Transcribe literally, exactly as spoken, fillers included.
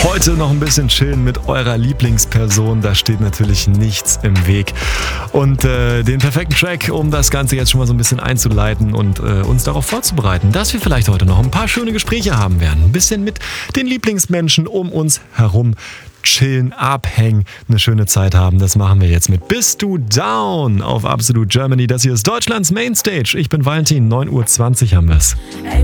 Heute noch ein bisschen chillen mit eurer Lieblingsperson, da steht natürlich nichts im Weg. Und äh, den perfekten Track, um das Ganze jetzt schon mal so ein bisschen einzuleiten und äh, uns darauf vorzubereiten, dass wir vielleicht heute noch ein paar schöne Gespräche haben werden. Ein bisschen mit den Lieblingsmenschen um uns herum chillen, abhängen, eine schöne Zeit haben. Das machen wir jetzt mit Bist du down auf Absolute Germany. Das hier ist Deutschlands Mainstage. Ich bin Valentin, neun Uhr zwanzig haben wir's. Ey,